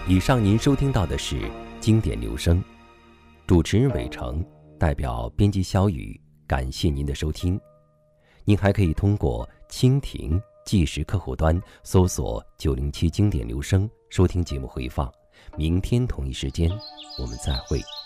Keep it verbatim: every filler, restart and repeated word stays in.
以上您收听到的是经典留声，主持人伟成，代表编辑小雨，感谢您的收听。您还可以通过蜻蜓即时客户端搜索九零七经典留声收听节目回放。明天同一时间我们再会。